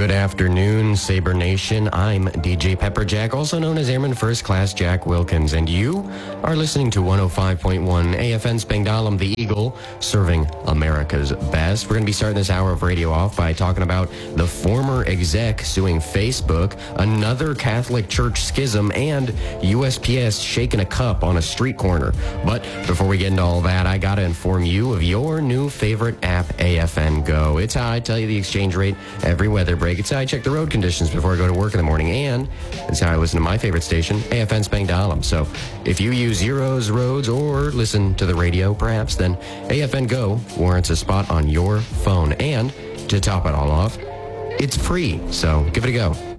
Good afternoon, Sabre Nation. I'm DJ Pepper Jack, also known as Airman First Class Jack Wilkins, and you are listening to 105.1 AFN Spangdahlem, the Eagle, serving America's best. We're going to be starting this hour of radio off by talking about the former exec suing Facebook, another Catholic Church schism, and USPS shaking a cup on a street corner. But before we get into all that, I got to inform you of your new favorite app, AFN Go. It's how I tell you the exchange rate every weather break. It's how I check the road conditions before I go to work in the morning, and it's how I listen to my favorite station, AFN Spangdahlem. So if you use Zero's roads or listen to the radio, perhaps, then AFN Go warrants a spot on your phone. And to top it all off, it's free, so give it a go.